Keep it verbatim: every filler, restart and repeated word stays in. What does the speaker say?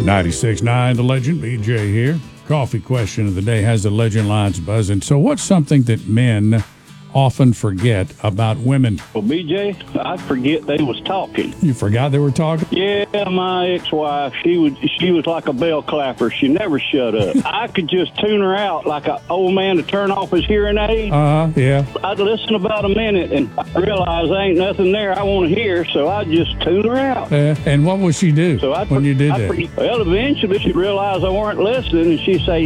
ninety-six point nine The Legend, B J here. Coffee question of the day has the legend lines buzzing. So what's something that men often forget about women? Well, B J, I forget they was talking. You forgot they were talking? Yeah, my ex-wife, she would, she was like a bell clapper. She never shut up. I could just tune her out like an old man to turn off his hearing aid. Uh-huh, yeah. I'd listen about a minute and I realize there ain't nothing there I want to hear, so I'd just tune her out. Uh, and what would she do So I'd, when you did I'd that? forget- well, eventually she'd realize I weren't listening, and she'd say,